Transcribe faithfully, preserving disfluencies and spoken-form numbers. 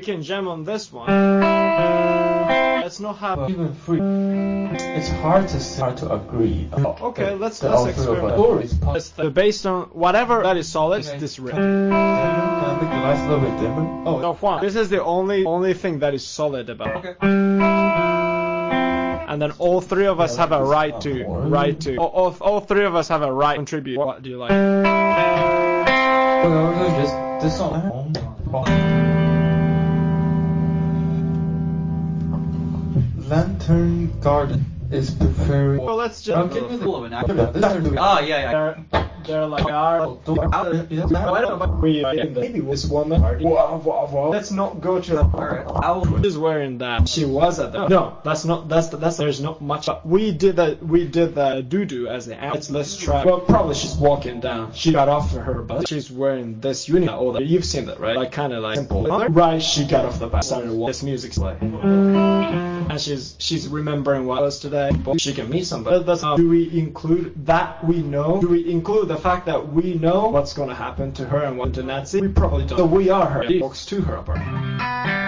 we can jam on this one. Let's not have even free. It's hard to say, hard to agree. Oh, okay, let's the let's experiment. Let's th- based on whatever that is solid, Okay. this riff. Can I make the lights a little bit dimmer? Oh, No, Juan, this is the only only thing that is solid about. okay. And then all three of us Yeah, have a this is right not to boring. right to all, all, all three of us have a right to contribute. What do you like? Well, no, just this song. Lantern Garden is preferring. Well, let's just. Okay, with the Ah, yeah, yeah. They're, they're like our. We uh, in the maybe this woman. Whoa, whoa, whoa. Let's not go to the. Alright. I'll. She's wearing that. She was at the. No, that's not. That's the, that's. There's not much. We did the. We did the doo doo as the. Let's let's try. Well, probably she's walking down. She got off of her bus. She's wearing this uniform. Oh, you've seen that, right? Like kind of like simple. Right. She got off the bus. Started walking. This music's playing. And she's she's remembering what was today. She can meet somebody. That's how, do we include that we know? Do we include the fact that we know what's going to happen to her and what to Nancy? We probably don't. So we are her. Talks to her apart.